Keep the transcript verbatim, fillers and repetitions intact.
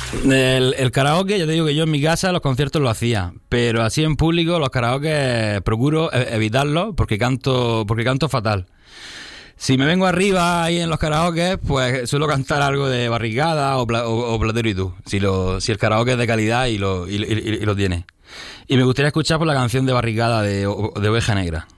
El, el karaoke, ya te digo que yo en mi casa los conciertos lo hacía, pero así en público los karaoke procuro evitarlos porque canto, porque canto fatal. Si me vengo arriba ahí en los karaoke, pues suelo cantar algo de Barricada o, o, o Platero y tú, si, lo, si el karaoke es de calidad y lo, y, y, y lo tiene. Y me gustaría escuchar por la canción de Barricada de, de Oveja Negra.